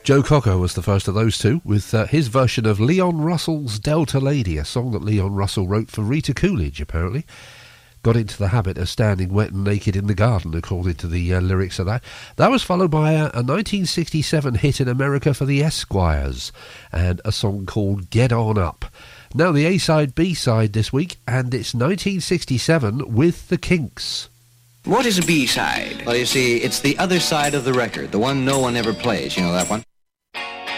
Joe Cocker was the first of those two, with his version of Leon Russell's Delta Lady, a song that Leon Russell wrote for Rita Coolidge, apparently. Got into the habit of standing wet and naked in the garden, according to the lyrics of that. That was followed by a 1967 hit in America for the Esquires, and a song called Get On Up. Now the A-side, B-side this week, and it's 1967 with the Kinks. What is a B-side? Well, you see, it's the other side of the record, the one no one ever plays. You know that one?